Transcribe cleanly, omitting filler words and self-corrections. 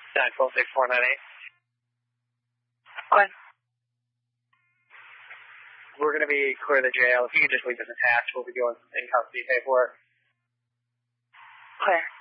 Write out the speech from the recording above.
912-6498. Go ahead. We're going to be clear the jail. If you could just leave this attached, we'll be doing in-custody paperwork. Clear.